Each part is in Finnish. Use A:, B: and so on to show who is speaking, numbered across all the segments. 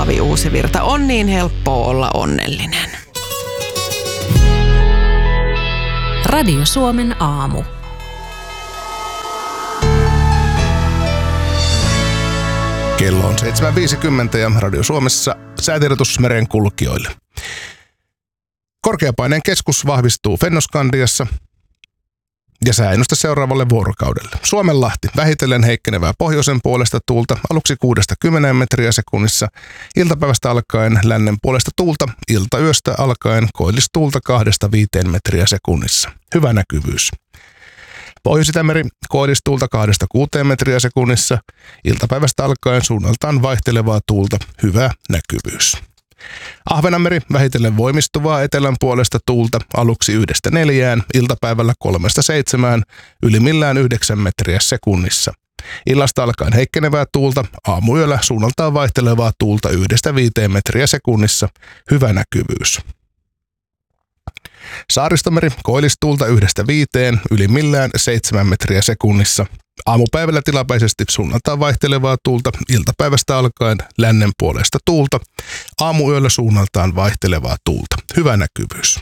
A: Paavi Uusivirta. On niin helppoa olla onnellinen.
B: Radio Suomen aamu.
C: Kello on 7.50 ja Radio Suomessa säätiedotus merenkulkijoille. Korkeapaineen keskus vahvistuu Fennoskandiassa ja sääennuste seuraavalle vuorokaudelle. Suomenlahti vähitellen heikkenevää pohjoisen puolesta tuulta aluksi 6-10 metriä sekunnissa. Iltapäivästä alkaen lännen puolesta tuulta, iltayöstä alkaen koillistuulta 2-5 metriä sekunnissa. Hyvä näkyvyys. Pohjois-Itämeri koillistuulta 2-6 metriä sekunnissa. Iltapäivästä alkaen suunnaltaan vaihtelevaa tuulta. Hyvä näkyvyys. Ahvenanmeri vähitellen voimistuvaa etelän puolesta tuulta aluksi 1-4, iltapäivällä 3-7, ylimmillään 9 metriä sekunnissa. Illasta alkaen heikkenevää tuulta, aamuyöllä suunnaltaan vaihtelevaa tuulta 1-5 metriä sekunnissa. Hyvä näkyvyys. Saaristomeri koillistuulta 1-5, ylimmillään 7 metriä sekunnissa. Aamupäivällä tilapäisesti suunnaltaan vaihtelevaa tuulta, iltapäivästä alkaen lännen puolesta tuulta. Aamuyöllä suunnaltaan vaihtelevaa tuulta. Hyvä näkyvyys.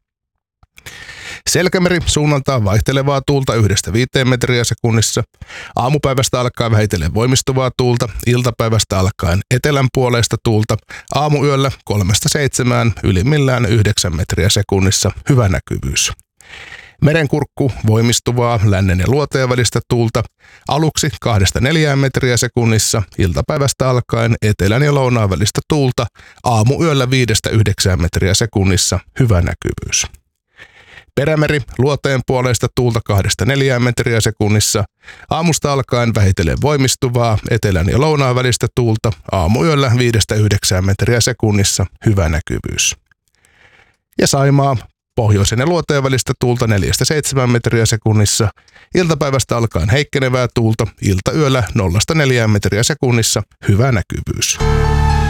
C: Selkämeri suunnaltaan vaihtelevaa tuulta 1-5 metriä sekunnissa. Aamupäivästä alkaen vähitellen voimistuvaa tuulta, iltapäivästä alkaen etelän puolesta tuulta. Aamuyöllä 3-7, ylimmillään 9 metriä sekunnissa. Hyvä näkyvyys. Merenkurkku voimistuvaa lännen ja luoteen välistä tuulta aluksi 2-4 metriä sekunnissa, iltapäivästä alkaen etelän ja lounaan välistä tuulta, aamuyöllä 5-9 metriä sekunnissa. Hyvä näkyvyys. Perämeri luoteen puolesta tuulta 2-4 metriä sekunnissa, aamusta alkaen vähitellen voimistuvaa etelän ja lounaan välistä tuulta, aamuyöllä 5-9 metriä sekunnissa. Hyvä näkyvyys. Ja Saimaa. Pohjoisen ja luoteen välistä tuulta 4-7 metriä sekunnissa. Iltapäivästä alkaen heikkenevää tuulta, iltayöllä 0-4 metriä sekunnissa. Hyvä näkyvyys.